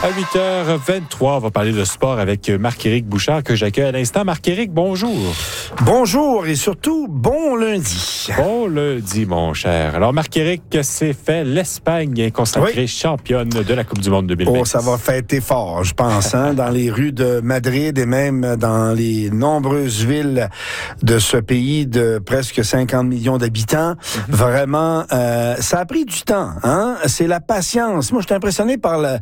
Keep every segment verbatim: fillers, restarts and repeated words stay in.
À huit heures vingt-trois, on va parler de sport avec Marc-Éric Bouchard que j'accueille à l'instant. Marc-Éric, bonjour. Bonjour et surtout, bon lundi. Bon lundi, mon cher. Alors, Marc-Éric, c'est fait. L'Espagne est consacrée oui. championne de la Coupe du monde deux mille vingt. Oh, ça va fêter fort, je pense, hein, dans les rues de Madrid et même dans les nombreuses villes de ce pays de presque cinquante millions d'habitants. Mm-hmm. Vraiment, euh, ça a pris du temps, hein. C'est la patience. Moi, je suis impressionné par le...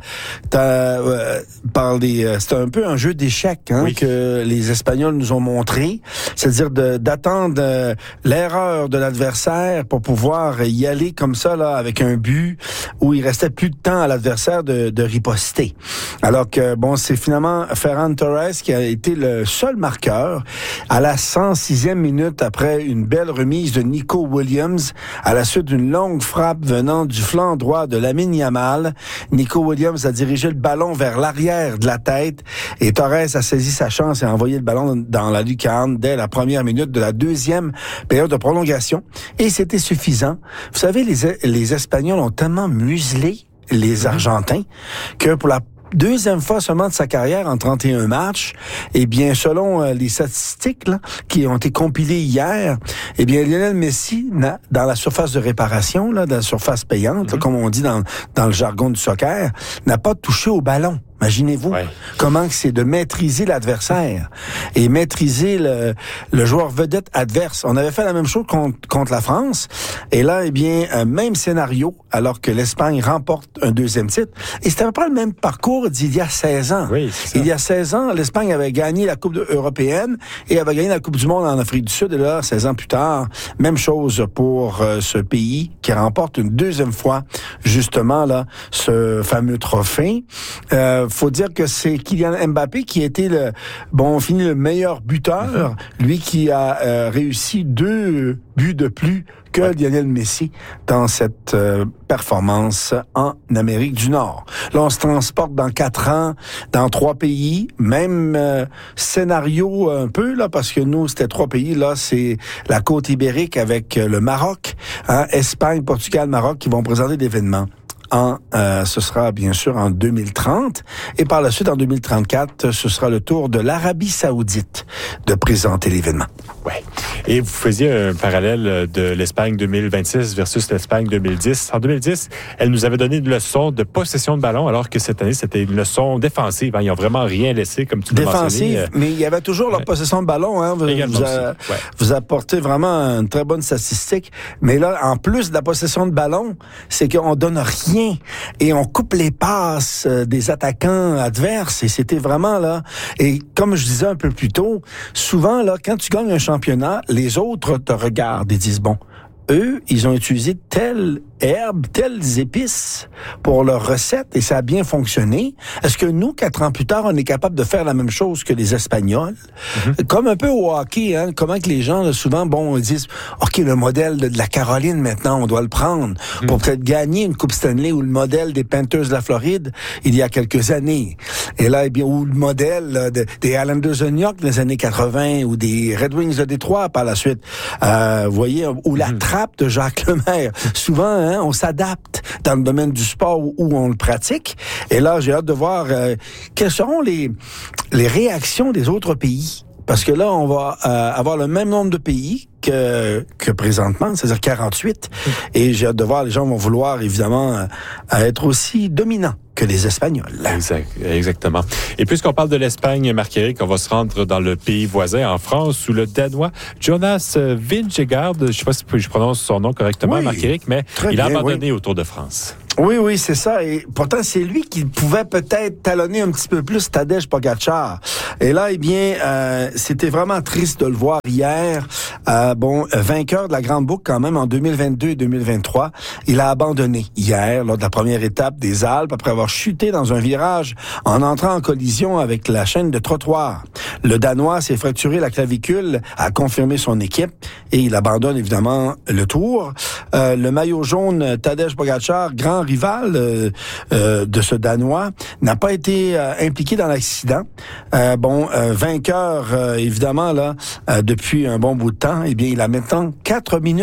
Euh, par les, euh, c'est un peu un jeu d'échecs hein, oui. que les Espagnols nous ont montré, c'est-à-dire de, d'attendre euh, l'erreur de l'adversaire pour pouvoir y aller comme ça là avec un but où il restait plus de temps à l'adversaire de, de riposter. Alors que bon, c'est finalement Ferran Torres qui a été le seul marqueur à la cent sixième minute après une belle remise de Nico Williams à la suite d'une longue frappe venant du flanc droit de Lamine Yamal. Nico Williams a dirigé le ballon vers l'arrière de la tête et Torres a saisi sa chance et a envoyé le ballon dans la lucarne dès la première minute de la deuxième période de prolongation. Et c'était suffisant. Vous savez, les, les Espagnols ont tellement muselé les Argentins que pour la deuxième fois seulement de sa carrière en trente et un matchs, eh bien, selon euh, les statistiques là, qui ont été compilées hier, eh bien, Lionel Messi, na, dans la surface de réparation, là, dans la surface payante, mm-hmm. là, comme on dit dans, dans le jargon du soccer, n'a pas touché au ballon. Imaginez-vous ouais. comment c'est de maîtriser l'adversaire et maîtriser le, le joueur vedette adverse. On avait fait la même chose contre, contre la France. Et là, eh bien, euh, même scénario, alors que l'Espagne remporte un deuxième titre. Et c'était à peu près le même parcours d'il y a seize ans. Oui, il y a seize ans, l'Espagne avait gagné la Coupe européenne et avait gagné la Coupe du monde en Afrique du Sud. Et là, seize ans plus tard, même chose pour euh, ce pays qui remporte une deuxième fois, justement, là, ce fameux trophée. Euh, faut dire que c'est Kylian Mbappé qui a été le bon fini le meilleur buteur, mm-hmm. lui qui a euh, réussi deux buts de plus que ouais. Lionel Messi dans cette euh, performance en Amérique du Nord. Là, on se transporte dans quatre ans, dans trois pays, même euh, scénario un peu là, parce que nous c'était trois pays. Là, c'est la côte ibérique avec euh, le Maroc, hein, Espagne, Portugal, Maroc qui vont présenter l'événement. En, euh, ce sera bien sûr en deux mille trente et par la suite en deux mille trente-quatre, ce sera le tour de l'Arabie Saoudite de présenter l'événement. Ouais. Et vous faisiez un parallèle de l'Espagne deux mille vingt-six versus l'Espagne deux mille dix. En deux mille dix, elle nous avait donné une leçon de possession de ballon, alors que cette année, c'était une leçon défensive. Ils n'ont vraiment rien laissé, comme tu l'as mentionné. Défensive, mais il y avait toujours leur ouais. possession de ballon. Hein. Vous, vous, a, ouais. vous apportez vraiment une très bonne statistique. Mais là, en plus de la possession de ballon, c'est qu'on donne rien et on coupe les passes des attaquants adverses et c'était vraiment là. Et comme je disais un peu plus tôt, souvent là, quand tu gagnes un championnat, les autres te regardent et disent bon, eux, ils ont utilisé telle herbe, telles épices pour leur recette et ça a bien fonctionné. Est-ce que nous, quatre ans plus tard, on est capable de faire la même chose que les Espagnols? Mm-hmm. Comme un peu au hockey, hein, comment que les gens, là, souvent, bon, ils disent, OK, le modèle de, de la Caroline, maintenant, on doit le prendre mm-hmm. pour peut-être gagner une Coupe Stanley ou le modèle des Panthers de la Floride il y a quelques années. Et là, eh bien, ou le modèle là, de, des Islanders de New York des années quatre-vingts ou des Red Wings de Détroit par la suite. Euh, vous voyez, ou la mm-hmm. trappe de Jacques Lemaire. Souvent, hein, on s'adapte dans le domaine du sport où, où on le pratique. Et là, j'ai hâte de voir euh, quelles seront les, les réactions des autres pays. Parce que là, on va euh, avoir le même nombre de pays que, que présentement, c'est-à-dire quarante-huit. Mmh. Et j'ai hâte de voir, les gens vont vouloir, évidemment, euh, être aussi dominants que les Espagnols. Exact, exactement. Et puisqu'on parle de l'Espagne, Marc-Éric, on va se rendre dans le pays voisin, en France, où le Danois Jonas Vingegaard, je ne sais pas si je prononce son nom correctement, oui, Marc-Éric, mais il a bien, abandonné oui. au Tour de France. Oui, oui, c'est ça. Et pourtant, c'est lui qui pouvait peut-être talonner un petit peu plus Tadej Pogačar. Et là, eh bien, euh, c'était vraiment triste de le voir hier. Euh, bon, vainqueur de la Grande Boucle quand même en deux mille vingt-deux et deux mille vingt-trois. Il a abandonné hier lors de la première étape des Alpes après avoir chuté dans un virage en entrant en collision avec la chaîne de trottoir. Le Danois s'est fracturé la clavicule, a confirmé son équipe et il abandonne évidemment le Tour. Euh, le maillot jaune Tadej Pogačar, grand rival euh, euh, de ce Danois, n'a pas été euh, impliqué dans l'accident. Euh, bon, euh, vainqueur euh, évidemment là euh, depuis un bon bout de temps. Eh bien, il a maintenant quatre minutes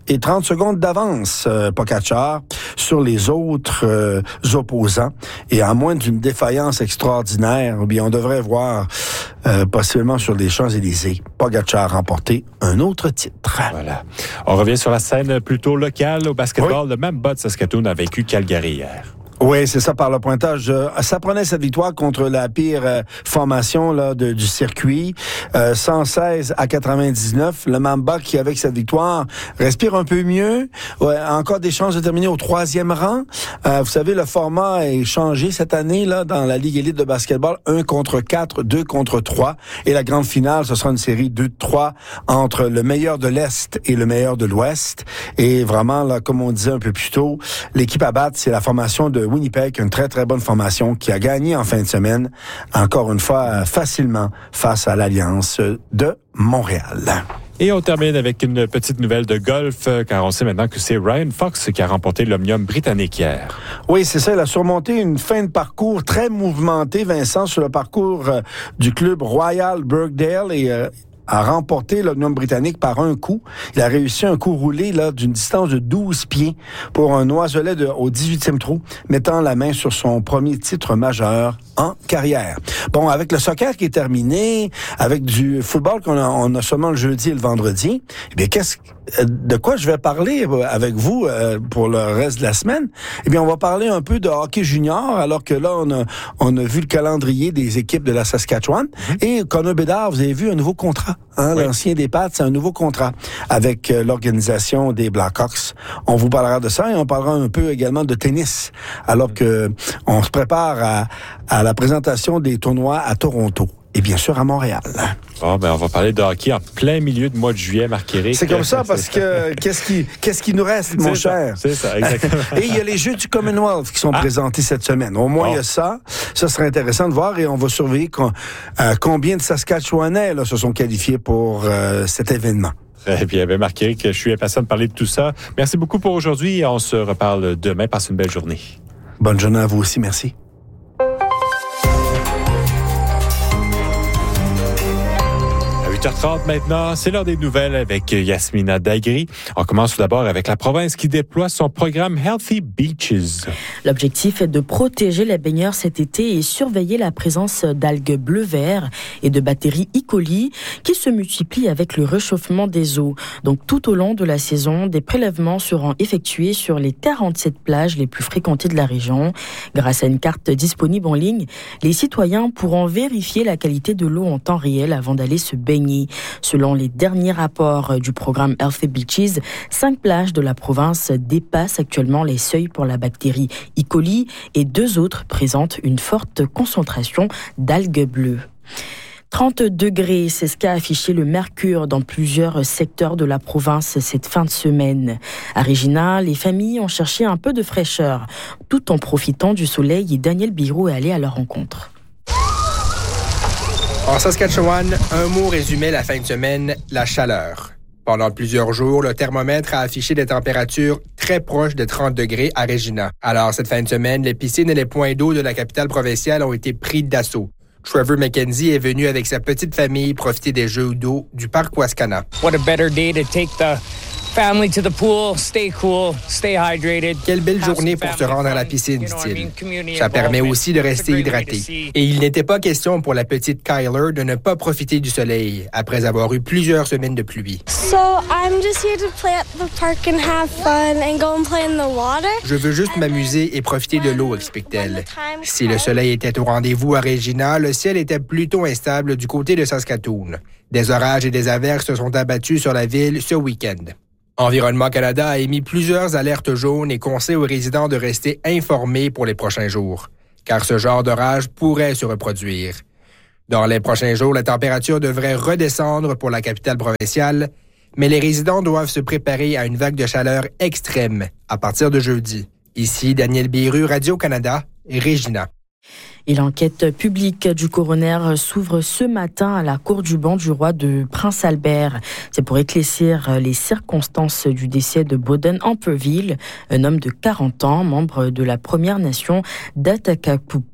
et trente secondes d'avance, euh, Pogačar, sur les autres euh, opposants. Et à moins d'une défaillance extraordinaire, eh bien, on devrait voir euh, possiblement sur les Champs-Élysées, Pogačar remporter un autre titre. Voilà. On revient sur la scène plutôt locale au basketball. Oui. Le Mamba de Saskatoon a vaincu Calgary hier. Oui, c'est ça, par le pointage. Euh, ça prenait cette victoire contre la pire euh, formation là, de, du circuit. Euh, cent seize à quatre-vingt-dix-neuf. Le Mamba, qui, avec cette victoire, respire un peu mieux. Ouais, encore des chances de terminer au troisième rang. Euh, vous savez, le format est changé cette année là dans la Ligue élite de basketball. un contre quatre, deux contre trois. Et la grande finale, ce sera une série deux de trois entre le meilleur de l'Est et le meilleur de l'Ouest. Et vraiment, là, comme on disait un peu plus tôt, l'équipe à battre, c'est la formation de Winnipeg, une très, très bonne formation qui a gagné en fin de semaine, encore une fois, facilement face à l'Alliance de Montréal. Et on termine avec une petite nouvelle de golf, car on sait maintenant que c'est Ryan Fox qui a remporté l'Omnium britannique hier. Oui, c'est ça. Il a surmonté une fin de parcours très mouvementée, Vincent, sur le parcours euh, du club Royal Birkdale et euh, a remporté l'Omnium britannique par un coup. Il a réussi un coup roulé là d'une distance de douze pieds pour un oiselet de, au dix-huitième trou, mettant la main sur son premier titre majeur en carrière. Bon, avec le soccer qui est terminé, avec du football qu'on a, on a seulement le jeudi et le vendredi, eh bien, qu'est-ce de quoi je vais parler avec vous euh, pour le reste de la semaine? Eh bien, on va parler un peu de hockey junior, alors que là, on a, on a vu le calendrier des équipes de la Saskatchewan. Mm-hmm. Et Connor Bedard, vous avez vu un nouveau contrat. Hein, oui. L'ancien des Pats, c'est un nouveau contrat avec euh, l'organisation des Blackhawks. On vous parlera de ça et on parlera un peu également de tennis, alors que on se prépare à, à la présentation des tournois à Toronto. Et bien sûr à Montréal. Bon, ben on va parler de hockey en plein milieu de mois de juillet, Marc-Éric. C'est comme ça, parce que qu'est-ce qui, qu'est-ce qui nous reste, mon c'est cher? Ça, c'est ça, exactement. Et il y a les Jeux du Commonwealth qui sont ah. présentés cette semaine. Au moins, bon. Il y a ça. Ça serait intéressant de voir et on va surveiller con, euh, combien de Saskatchewanais là, se sont qualifiés pour euh, cet événement. Très bien. Ben Marc-Éric, je suis impatient de parler de tout ça. Merci beaucoup pour aujourd'hui. On se reparle demain. Passe une belle journée. Bonne journée à vous aussi. Merci. huit heures trente maintenant, c'est l'heure des nouvelles avec Yasmina Daghri. On commence tout d'abord avec la province qui déploie son programme Healthy Beaches. L'objectif est de protéger les baigneurs cet été et surveiller la présence d'algues bleu-vert et de bactéries E. coli qui se multiplient avec le réchauffement des eaux. Donc tout au long de la saison, des prélèvements seront effectués sur les quarante-sept plages les plus fréquentées de la région. Grâce à une carte disponible en ligne, les citoyens pourront vérifier la qualité de l'eau en temps réel avant d'aller se baigner. Selon les derniers rapports du programme Healthy Beaches, cinq plages de la province dépassent actuellement les seuils pour la bactérie E. coli et deux autres présentent une forte concentration d'algues bleues. trente degrés, c'est ce qu'a affiché le mercure dans plusieurs secteurs de la province cette fin de semaine. À Regina, les familles ont cherché un peu de fraîcheur, tout en profitant du soleil et Daniel Biroux est allé à leur rencontre. En Saskatchewan, un mot résumait la fin de semaine, la chaleur. Pendant plusieurs jours, le thermomètre a affiché des températures très proches de trente degrés à Regina. Alors, cette fin de semaine, les piscines et les points d'eau de la capitale provinciale ont été pris d'assaut. Trevor McKenzie est venu avec sa petite famille profiter des jeux d'eau du parc Wascana. What a better day to take the family to the pool, stay cool, stay hydrated. Quelle belle journée pour se rendre à la piscine, dit-il. Ça permet aussi de rester hydraté. Et il n'était pas question pour la petite Kyler de ne pas profiter du soleil après avoir eu plusieurs semaines de pluie. So I'm just here to play at the park and have fun and go and play in the water. Je veux juste m'amuser et profiter de l'eau, explique-t-elle. Si le soleil était au rendez-vous à Regina, le ciel était plutôt instable du côté de Saskatoon. Des orages et des averses se sont abattus sur la ville ce week-end. Environnement Canada a émis plusieurs alertes jaunes et conseille aux résidents de rester informés pour les prochains jours, car ce genre d'orage pourrait se reproduire. Dans les prochains jours, la température devrait redescendre pour la capitale provinciale, mais les résidents doivent se préparer à une vague de chaleur extrême à partir de jeudi. Ici, Daniel Biru, Radio-Canada et Regina. Et l'enquête publique du coroner s'ouvre ce matin à la cour du banc du roi de Prince Albert. C'est pour éclaircir les circonstances du décès de Boden Amperville, un homme de quarante ans, membre de la Première Nation d'Atakakup.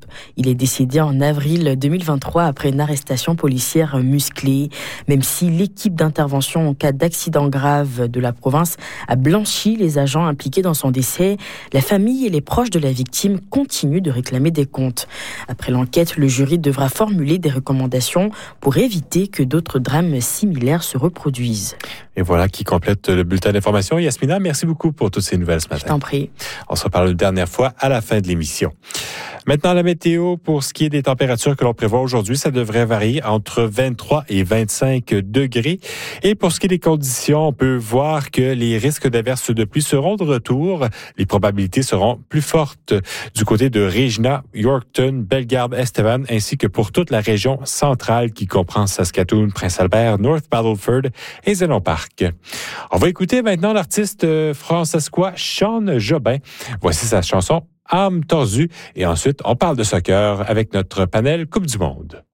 Il est décédé en avril deux mille vingt-trois après une arrestation policière musclée. Même si l'équipe d'intervention en cas d'accident grave de la province a blanchi les agents impliqués dans son décès, la famille et les proches de la victime continuent de réclamer des comptes. Après l'enquête, le jury devra formuler des recommandations pour éviter que d'autres drames similaires se reproduisent. Et voilà qui complète le bulletin d'information. Yasmina, merci beaucoup pour toutes ces nouvelles ce matin. Je t'en prie. On se reparle une dernière fois à la fin de l'émission. Maintenant, la météo, pour ce qui est des températures que l'on prévoit aujourd'hui, ça devrait varier entre vingt-trois et vingt-cinq degrés. Et pour ce qui est des conditions, on peut voir que les risques d'averses de pluie seront de retour. Les probabilités seront plus fortes du côté de Regina, Yorkton, Bellegarde, Estevan, ainsi que pour toute la région centrale qui comprend Saskatoon, Prince-Albert, North Battleford et Zénon Park. On va écouter maintenant l'artiste francescois Sean Jobin. Voici sa chanson Âme tordue. Et ensuite, on parle de soccer avec notre panel Coupe du Monde.